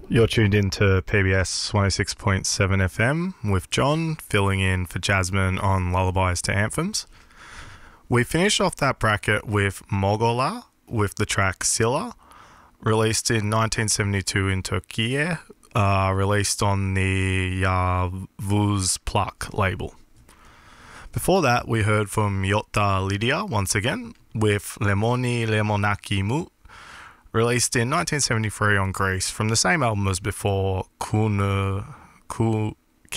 You're tuned into PBS 106.7 FM with John filling in for Jasmine on Lullabies to Anthems. We finished off that bracket with Mogola with the track Silla, released in 1972 in Turkey, released on the Vuz Plak label. Before that, we heard from Yotta Lydia once again with Lemoni Lemonaki Mu, released in 1973 on Greece from the same album as before, Kenugi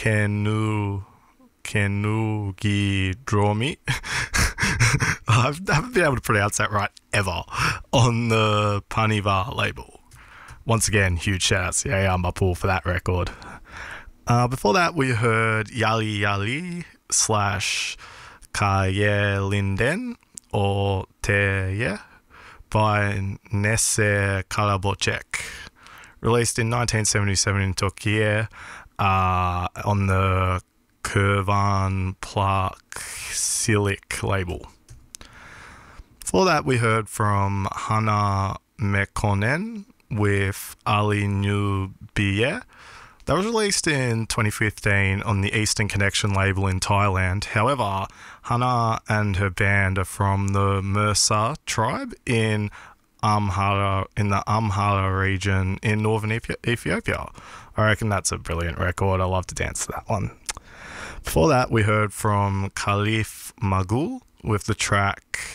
Dromi. I haven't been able to pronounce that right ever, on the Paniva label. Once again, huge shout outs to Yaya Mapu for that record. Before that, we heard Yali Yali / Kaye Linden or Teye by Nese Karabocek, released in 1977 in Turkey on the Kurvan Plak Silik label. Before that, we heard from Hana Mekonnen with Ali Nubiye. That was released in 2015 on the Eastern Connection label in Thailand. However, Hana and her band are from the Mursa tribe in the Amhara region in northern Ethiopia. I reckon that's a brilliant record. I love to dance to that one. Before that, we heard from Khalif Magul with the track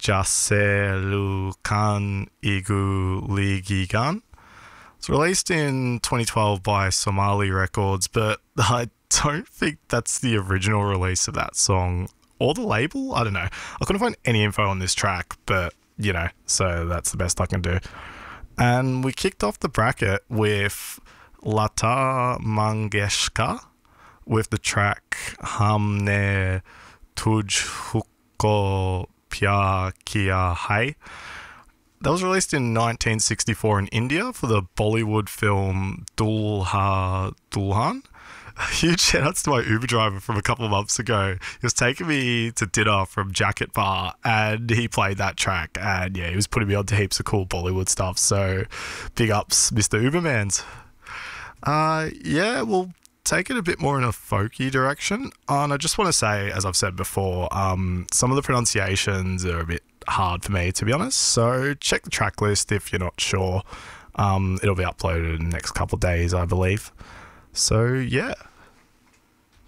Jaselukan Igu Ligigan. It's released in 2012 by Somali Records, but I don't think that's the original release of that song or the label. I don't know. I couldn't find any info on this track, but so that's the best I can do. And we kicked off the bracket with Lata Mangeshkar with the track Humne Tuj Hukko Pya Kiya Hai. That was released in 1964 in India for the Bollywood film Dulha Dulhan. Huge shout outs to my Uber driver from a couple of months ago. He was taking me to dinner from Jacket Bar and he played that track, and he was putting me on to heaps of cool Bollywood stuff, so big ups Mr. Ubermans. We'll take it a bit more in a folky direction, and I just want to say, as I've said before, some of the pronunciations are a bit hard for me, to be honest, so check the track list if you're not sure. It'll be uploaded in the next couple of days, I believe. So yeah.